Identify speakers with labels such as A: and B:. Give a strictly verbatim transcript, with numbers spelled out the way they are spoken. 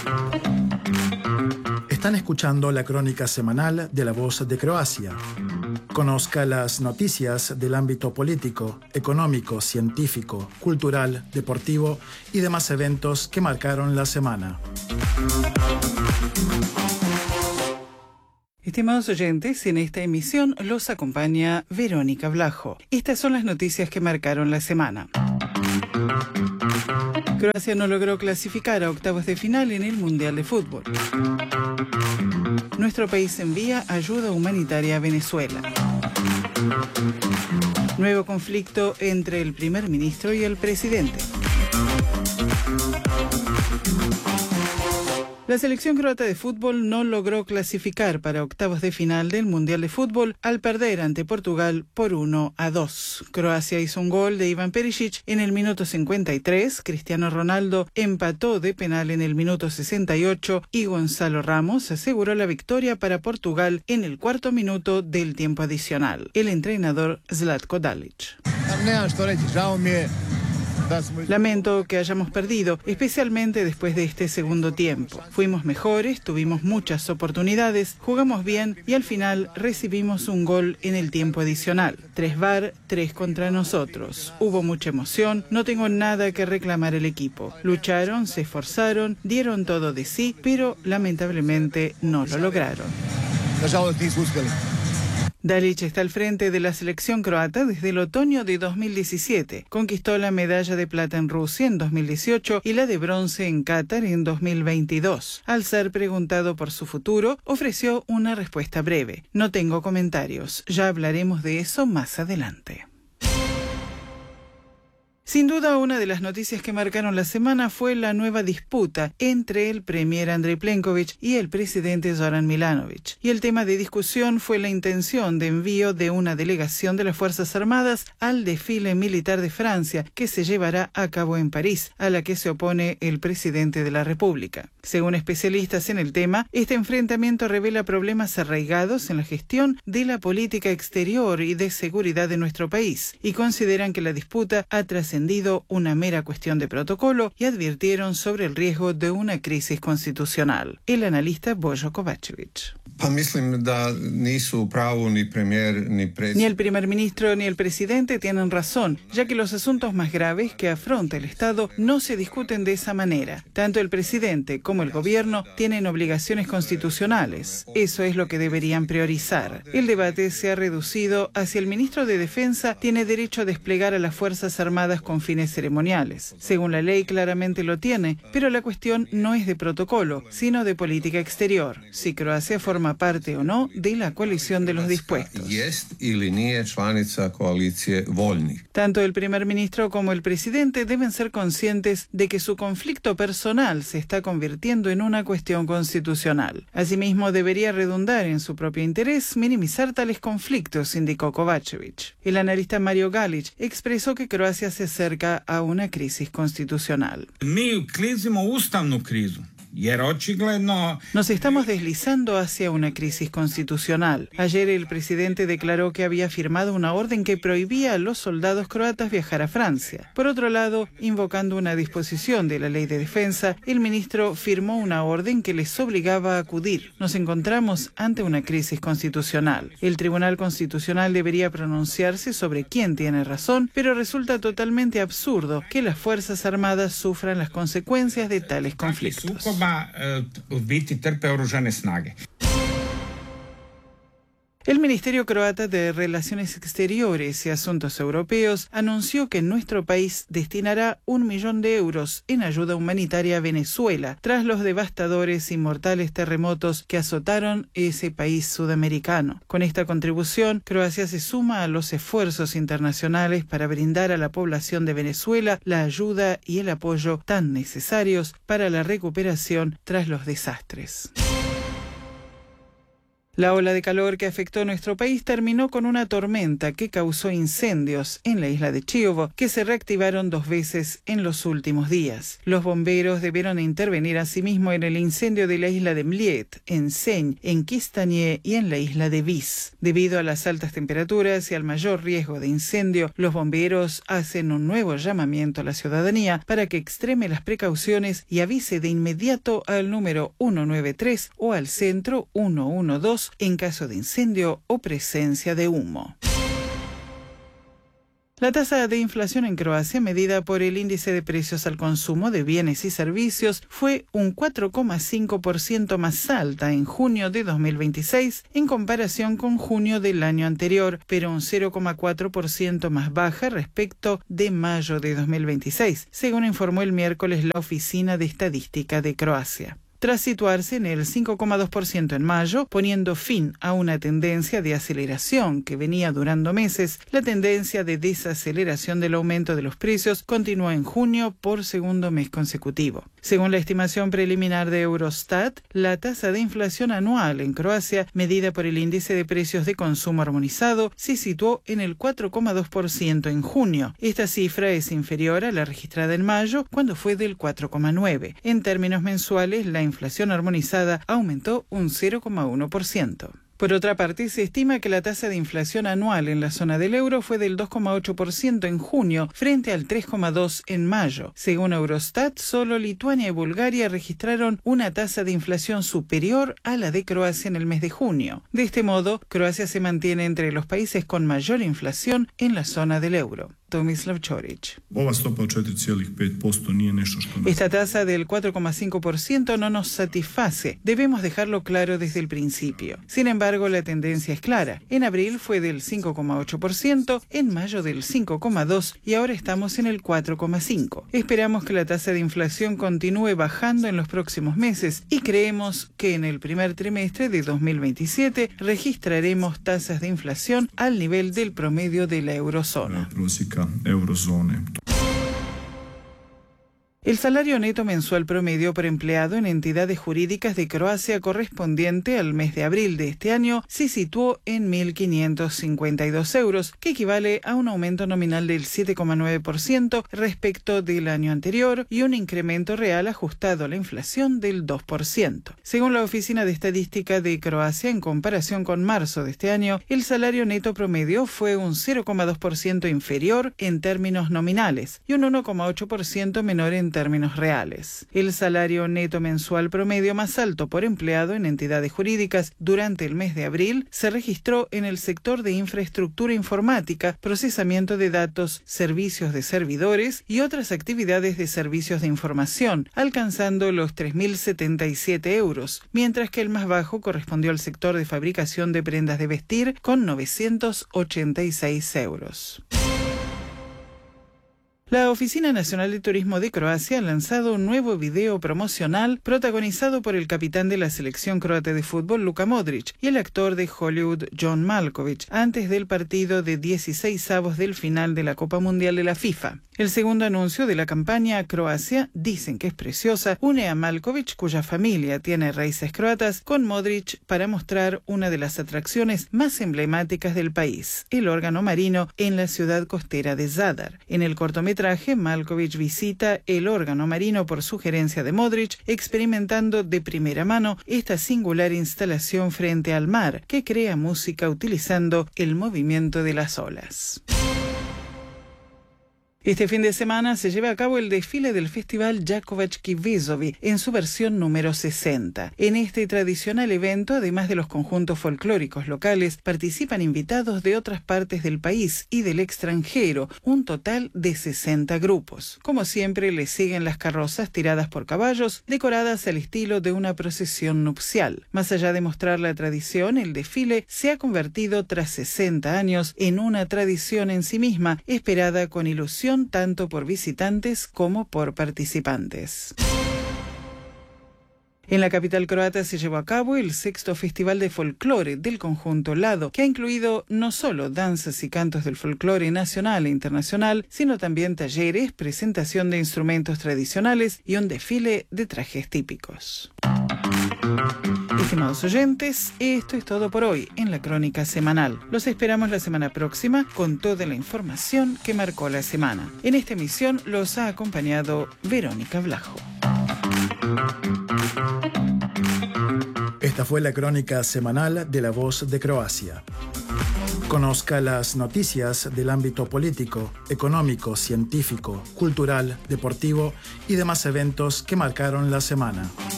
A: Están escuchando la crónica semanal de La Voz de Croacia. Conozca las noticias del ámbito político, económico, científico, cultural, deportivo y demás eventos que marcaron la semana.
B: Estimados oyentes, en esta emisión los acompaña Verónica Blajo. Estas son las noticias que marcaron la semana. Croacia no logró clasificar a octavos de final en el Mundial de Fútbol. Nuestro país envía ayuda humanitaria a Venezuela. Nuevo conflicto entre el primer ministro y el presidente. La selección croata de fútbol no logró clasificar para octavos de final del Mundial de Fútbol al perder ante Portugal por uno a dos. Croacia hizo un gol de Ivan Perisic en el minuto cincuenta y tres, Cristiano Ronaldo empató de penal en el minuto sesenta y ocho y Gonzalo Ramos aseguró la victoria para Portugal en el cuarto minuto del tiempo adicional. El entrenador Zlatko Dalic. Lamento que hayamos perdido, especialmente después de este segundo tiempo. Fuimos mejores, tuvimos muchas oportunidades, jugamos bien y al final recibimos un gol en el tiempo adicional. Tres V A R, tres contra nosotros. Hubo mucha emoción, no tengo nada que reclamar al equipo. Lucharon, se esforzaron, dieron todo de sí, pero lamentablemente no lo lograron. Dalic está al frente de la selección croata desde el otoño de dos mil diecisiete. Conquistó la medalla de plata en Rusia en dos mil dieciocho y la de bronce en Qatar en dos mil veintidós. Al ser preguntado por su futuro, ofreció una respuesta breve. No tengo comentarios, ya hablaremos de eso más adelante. Sin duda, una de las noticias que marcaron la semana fue la nueva disputa entre el premier Andrej Plenković y el presidente Zoran Milanović. Y el tema de discusión fue la intención de envío de una delegación de las Fuerzas Armadas al desfile militar de Francia, que se llevará a cabo en París, a la que se opone el presidente de la República. Según especialistas en el tema, este enfrentamiento revela problemas arraigados en la gestión de la política exterior y de seguridad de nuestro país, y consideran que la disputa ha trascendido una mera cuestión de protocolo y advirtieron sobre el riesgo de una crisis constitucional. El analista Bojo Kovačević. Ni el primer ministro ni el presidente tienen razón, ya que los asuntos más graves que afronta el Estado no se discuten de esa manera. Tanto el presidente como el gobierno tienen obligaciones constitucionales. Eso es lo que deberían priorizar. El debate se ha reducido hacia el ministro de Defensa tiene derecho a desplegar a las Fuerzas Armadas con fines ceremoniales. Según la ley claramente lo tiene, pero la cuestión no es de protocolo, sino de política exterior. Si Croacia forma parte o no de la coalición de los dispuestos. Tanto el primer ministro como el presidente deben ser conscientes de que su conflicto personal se está convirtiendo en una cuestión constitucional. Asimismo, debería redundar en su propio interés minimizar tales conflictos, indicó Kovačević. El analista Mario Galić expresó que Croacia se acerca a una crisis constitucional.
C: Mi klizimo ustavnu krizu.
B: Nos estamos deslizando hacia una crisis constitucional. Ayer el presidente declaró que había firmado una orden que prohibía a los soldados croatas viajar a Francia. Por otro lado, invocando una disposición de la ley de defensa, el ministro firmó una orden que les obligaba a acudir. Nos encontramos ante una crisis constitucional. El Tribunal Constitucional debería pronunciarse sobre quién tiene razón, pero resulta totalmente absurdo que las Fuerzas Armadas sufran las consecuencias de tales conflictos. El Ministerio Croata de Relaciones Exteriores y Asuntos Europeos anunció que nuestro país destinará un millón de euros en ayuda humanitaria a Venezuela tras los devastadores y mortales terremotos que azotaron ese país sudamericano. Con esta contribución, Croacia se suma a los esfuerzos internacionales para brindar a la población de Venezuela la ayuda y el apoyo tan necesarios para la recuperación tras los desastres. La ola de calor que afectó nuestro país terminó con una tormenta que causó incendios en la isla de Chiovo, que se reactivaron dos veces en los últimos días. Los bomberos debieron intervenir asimismo en el incendio de la isla de Mliet, en Señ, en Quistanié y en la isla de Vis. Debido a las altas temperaturas y al mayor riesgo de incendio, los bomberos hacen un nuevo llamamiento a la ciudadanía para que extreme las precauciones y avise de inmediato al número ciento noventa y tres o al centro ciento doce en caso de incendio o presencia de humo. La tasa de inflación en Croacia, medida por el índice de precios al consumo de bienes y servicios, fue un cuatro coma cinco por ciento más alta en junio de dos mil veintiséis en comparación con junio del año anterior, pero un cero coma cuatro por ciento más baja respecto de mayo de dos mil veintiséis, según informó el miércoles la Oficina de Estadística de Croacia. Tras situarse en el cinco coma dos por ciento en mayo, poniendo fin a una tendencia de aceleración que venía durando meses, la tendencia de desaceleración del aumento de los precios continuó en junio por segundo mes consecutivo. Según la estimación preliminar de Eurostat, la tasa de inflación anual en Croacia, medida por el índice de precios de consumo armonizado, se situó en el cuatro coma dos por ciento en junio. Esta cifra es inferior a la registrada en mayo, cuando fue del cuatro coma nueve por ciento. En términos mensuales, la inflación armonizada aumentó un cero coma uno por ciento. Por otra parte, se estima que la tasa de inflación anual en la zona del euro fue del dos coma ocho por ciento en junio, frente al tres coma dos por ciento en mayo. Según Eurostat, solo Lituania y Bulgaria registraron una tasa de inflación superior a la de Croacia en el mes de junio. De este modo, Croacia se mantiene entre los países con mayor inflación en la zona del euro. Tomislav Ćorić. Esta tasa del cuatro coma cinco por ciento no nos satisface. Debemos dejarlo claro desde el principio. Sin embargo, la tendencia es clara. En abril fue del cinco coma ocho por ciento, en mayo del cinco coma dos por ciento y ahora estamos en el cuatro coma cinco por ciento. Esperamos que la tasa de inflación continúe bajando en los próximos meses y creemos que en el primer trimestre de dos mil veintisiete registraremos tasas de inflación al nivel del promedio de la eurozona. Eurozone. El salario neto mensual promedio por empleado en entidades jurídicas de Croacia correspondiente al mes de abril de este año se situó en mil quinientos cincuenta y dos euros, que equivale a un aumento nominal del siete coma nueve por ciento respecto del año anterior y un incremento real ajustado a la inflación del dos por ciento. Según la Oficina de Estadística de Croacia, en comparación con marzo de este año, el salario neto promedio fue un cero coma dos por ciento inferior en términos nominales y un uno coma ocho por ciento menor en términos reales. El salario neto mensual promedio más alto por empleado en entidades jurídicas durante el mes de abril se registró en el sector de infraestructura informática, procesamiento de datos, servicios de servidores y otras actividades de servicios de información, alcanzando los tres mil setenta y siete euros, mientras que el más bajo correspondió al sector de fabricación de prendas de vestir con novecientos ochenta y seis euros. La Oficina Nacional de Turismo de Croacia ha lanzado un nuevo video promocional protagonizado por el capitán de la selección croata de fútbol, Luka Modric, y el actor de Hollywood, John Malkovich, antes del partido de dieciseisavos del final de la Copa Mundial de la FIFA. El segundo anuncio de la campaña Croacia, dicen que es preciosa, une a Malkovich, cuya familia tiene raíces croatas, con Modric para mostrar una de las atracciones más emblemáticas del país, el órgano marino en la ciudad costera de Zadar. En el cortometraje, Malkovich visita el órgano marino por sugerencia de Modric, experimentando de primera mano esta singular instalación frente al mar que crea música utilizando el movimiento de las olas. Este fin de semana se lleva a cabo el desfile del Festival Jakovački Vezovi en su versión número sesenta. En este tradicional evento, además de los conjuntos folclóricos locales, participan invitados de otras partes del país y del extranjero, un total de sesenta grupos. Como siempre, les siguen las carrozas tiradas por caballos, decoradas al estilo de una procesión nupcial. Más allá de mostrar la tradición, el desfile se ha convertido tras sesenta años en una tradición en sí misma, esperada con ilusión tanto por visitantes como por participantes. En la capital croata se llevó a cabo el sexto Festival de Folclore del conjunto Lado, que ha incluido no solo danzas y cantos del folclore nacional e internacional, sino también talleres, presentación de instrumentos tradicionales y un desfile de trajes típicos. Estimados oyentes, esto es todo por hoy en la Crónica Semanal. Los esperamos la semana próxima con toda la información que marcó la semana. En esta emisión los ha acompañado Verónica Vlajo.
A: Esta fue la Crónica Semanal de La Voz de Croacia. Conozca las noticias del ámbito político, económico, científico, cultural, deportivo y demás eventos que marcaron la semana.